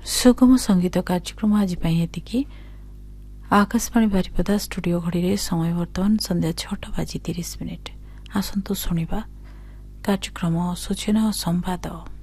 ସୁଗମ ସଙ୍ଗୀତ କାର୍ଯ୍ୟକ୍ରମ ଆଜି ପାଇଁ ଏତିକି। ଆକାଶବାଣୀ ବାରିପଦା ଷ୍ଟୁଡିଓ ଘଡ଼ିରେ ସମୟ ବର୍ତ୍ତମାନ ସନ୍ଧ୍ୟା 6:30। ଆସନ୍ତୁ ଶୁଣିବା କାର୍ଯ୍ୟକ୍ରମ ସୂଚନା ଓ ସମ୍ବାଦ।